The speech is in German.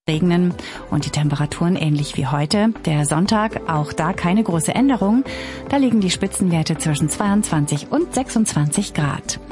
regnen und die Temperaturen ähnlich wie heute. Der Sonntag, auch da keine große Änderung. Da liegen die Spitzenwerte zwischen 22 und 26 Grad.